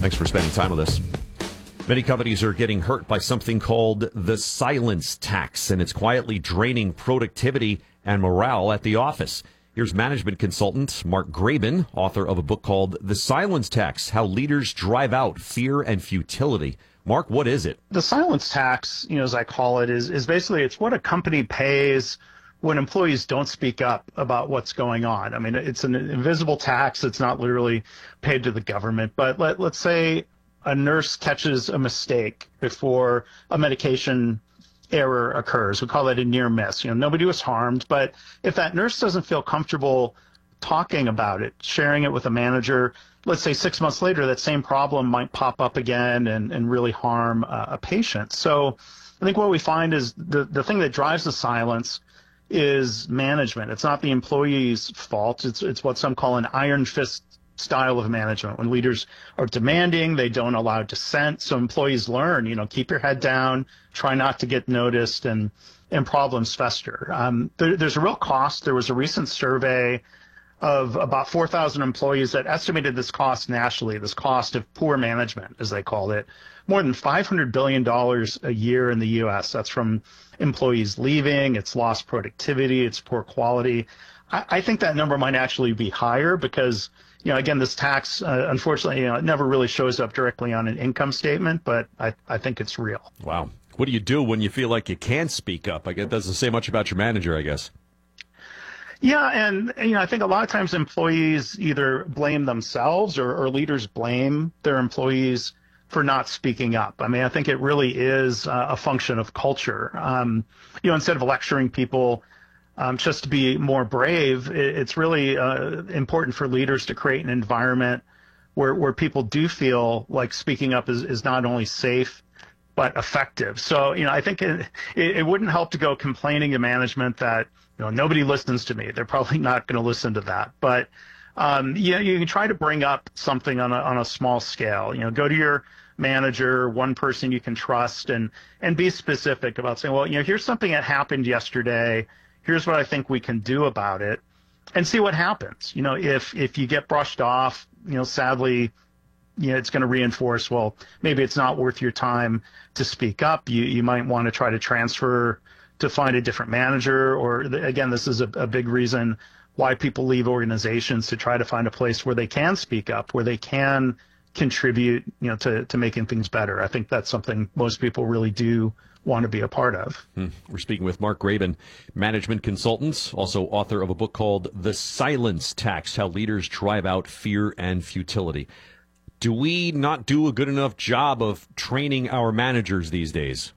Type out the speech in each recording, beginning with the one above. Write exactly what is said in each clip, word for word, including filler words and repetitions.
Thanks for spending time with us. Many companies are getting hurt by something called the silence tax, and it's quietly draining productivity and morale at the office. Here's management consultant Mark Graban, author of a book called The Silence Tax, How Leaders Drive Out Fear and Futility. Mark, what is it? The silence tax, you know, as I call it, is, is basically it's what a company pays when employees don't speak up about what's going on. I mean, it's an invisible tax. It's not literally paid to the government. But let, let's say a nurse catches a mistake before a medication error occurs. We call it a near miss. You know, nobody was harmed. But if that nurse doesn't feel comfortable talking about it, sharing it with a manager, let's say six months later, that same problem might pop up again and, and really harm uh, a patient. So I think what we find is the, the thing that drives the silence is management. It's not the employee's fault. It's it's what some call an iron fist style of management. When leaders are demanding, they don't allow dissent. So employees learn, you know, keep your head down, try not to get noticed, and and problems fester. Um, there, there's a real cost. There was a recent survey of about four thousand employees that estimated this cost nationally, this cost of poor management, as they called it, more than five hundred billion dollars a year in the U S. That's from employees leaving, it's lost productivity, it's poor quality. I, I think that number might actually be higher because, you know, again, this tax, uh, unfortunately, you know, it never really shows up directly on an income statement, but I, I think it's real. Wow. What do you do when you feel like you can't speak up? I guess it doesn't say much about your manager, I guess. Yeah, and you know, I think a lot of times employees either blame themselves or, or leaders blame their employees for not speaking up. I mean, I think it really is uh, a function of culture. Um, you know, instead of lecturing people um, just to be more brave, it, it's really uh, important for leaders to create an environment where where people do feel like speaking up is, is not only safe but effective. So, you know, I think it, it, it wouldn't help to go complaining to management that, you know, nobody listens to me. They're probably not going to listen to that. But, um, you know, you can try to bring up something on a, on a small scale. You know, go to your manager, one person you can trust, and and be specific about saying, well, you know, here's something that happened yesterday. Here's what I think we can do about it, and see what happens. You know, if if you get brushed off, you know, sadly, you know, it's going to reinforce, well, maybe it's not worth your time to speak up. You you might want to try to transfer to find a different manager, or again, this is a, a big reason why people leave organizations, to try to find a place where they can speak up, where they can contribute, you know, to, to making things better. I think that's something most people really do want to be a part of. Hmm. We're speaking with Mark Graban, management consultant, also author of a book called The Silence Tax, How Leaders Drive Out Fear and Futility. Do we not do a good enough job of training our managers these days?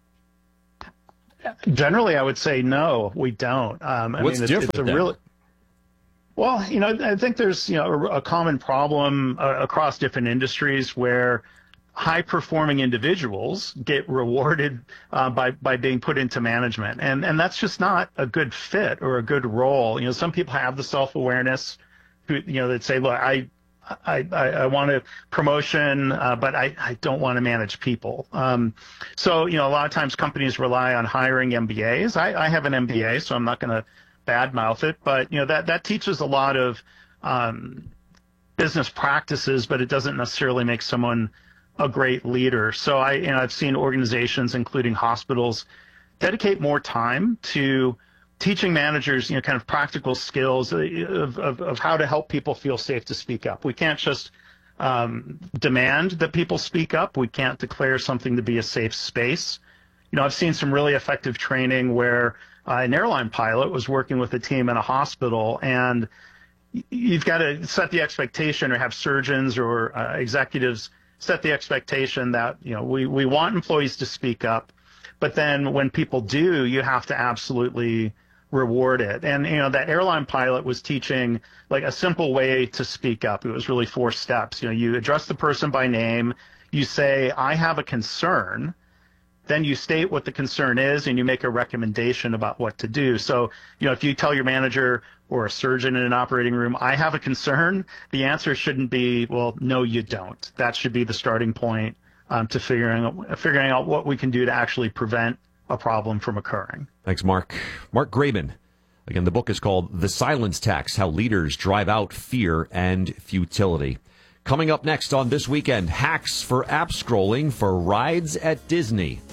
Generally, I would say no, we don't. Um, I What's mean, it's, different it's a then? really Well, you know, I think there's, you know, a, a common problem uh, across different industries where high-performing individuals get rewarded uh, by by being put into management, and and that's just not a good fit or a good role. You know, some people have the self-awareness, who, you know, that say, look, I. I, I, I want a promotion, uh, but I, I don't want to manage people. Um, so, you know, a lot of times companies rely on hiring M B As. I, I have an M B A, so I'm not going to badmouth it, but, you know, that, that teaches a lot of um, business practices, but it doesn't necessarily make someone a great leader. So I, you know, I've seen organizations, including hospitals, dedicate more time to teaching managers, you know, kind of practical skills of, of, of how to help people feel safe to speak up. We can't just um, demand that people speak up. We can't declare something to be a safe space. You know, I've seen some really effective training where uh, an airline pilot was working with a team in a hospital, and you've got to set the expectation, or have surgeons or uh, executives set the expectation that, you know, we, we want employees to speak up, but then when people do, you have to absolutely reward it. And, you know, that airline pilot was teaching like a simple way to speak up. It was really four steps. You know, you address the person by name, you say, I have a concern, then you state what the concern is, and you make a recommendation about what to do. So, you know, if you tell your manager or a surgeon in an operating room, I have a concern, the answer shouldn't be, well, no, you don't. That should be the starting point um, to figuring out, figuring out what we can do to actually prevent a problem from occurring. Thanks, Mark. Mark Graban. Again, the book is called The Silence Tax, How Leaders Drive Out Fear and Futility. Coming up next on This Weekend, hacks for app scrolling for rides at Disney.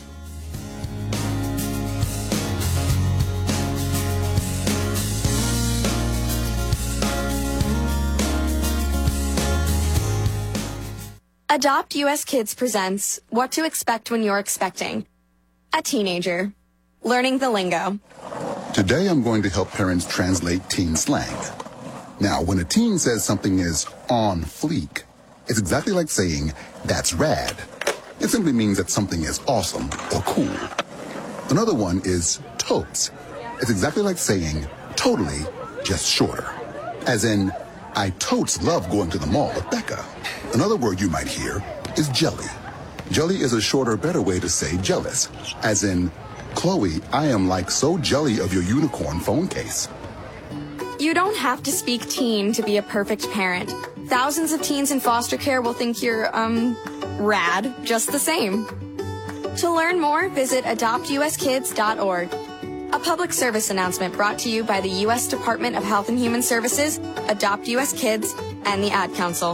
Adopt U S Kids presents What to Expect When You're Expecting. A teenager. Learning the lingo. Today I'm going to help parents translate teen slang. Now, when a teen says something is on fleek, it's exactly like saying, that's rad. It simply means that something is awesome or cool. Another one is totes. It's exactly like saying, totally, just shorter. As in, I totes love going to the mall with Becca. Another word you might hear is jelly. Jelly is a shorter, better way to say jealous. As in, Chloe, I am like so jelly of your unicorn phone case. You don't have to speak teen to be a perfect parent. Thousands of teens in foster care will think you're, um, rad just the same. To learn more, visit adopt u s kids dot org. A public service announcement brought to you by the U S Department of Health and Human Services, Adopt U S Kids, and the Ad Council.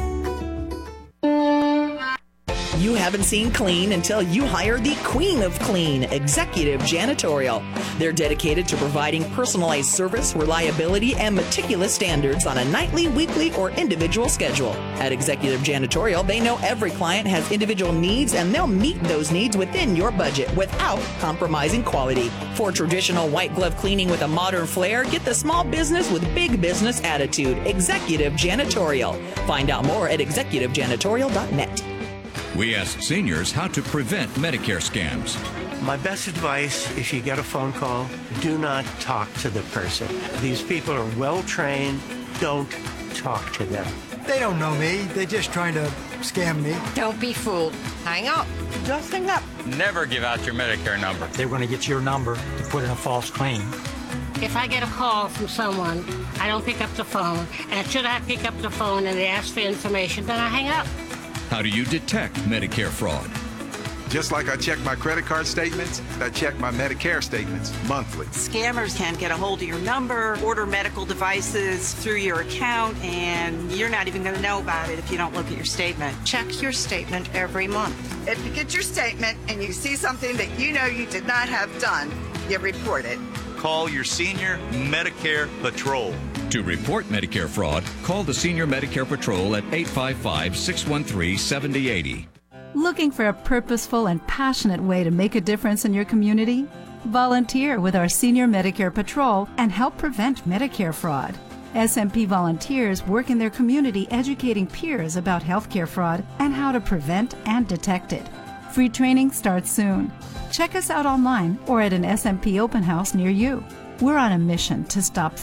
You haven't seen clean until you hire the Queen of Clean, Executive Janitorial. They're dedicated to providing personalized service, reliability, and meticulous standards on a nightly, weekly, or individual schedule. At Executive Janitorial, they know every client has individual needs, and they'll meet those needs within your budget without compromising quality. For traditional white glove cleaning with a modern flair, get the small business with big business attitude. Executive Janitorial. Find out more at executive janitorial dot net. We ask seniors how to prevent Medicare scams. My best advice, if you get a phone call, do not talk to the person. These people are well trained. Don't talk to them. They don't know me. They're just trying to scam me. Don't be fooled. Hang up. Just hang up. Never give out your Medicare number. They're going to get your number to put in a false claim. If I get a call from someone, I don't pick up the phone, and should I pick up the phone and they ask for information, then I hang up. How do you detect Medicare fraud? Just like I check my credit card statements, I check my Medicare statements monthly. Scammers can get a hold of your number, order medical devices through your account, and you're not even going to know about it if you don't look at your statement. Check your statement every month. If you get your statement and you see something that you know you did not have done, you report it. Call your Senior Medicare Patrol. To report Medicare fraud, call the Senior Medicare Patrol at eight five five, six one three, seven zero eight zero. Looking for a purposeful and passionate way to make a difference in your community? Volunteer with our Senior Medicare Patrol and help prevent Medicare fraud. S M P volunteers work in their community educating peers about healthcare fraud and how to prevent and detect it. Free training starts soon. Check us out online or at an S M P open house near you. We're on a mission to stop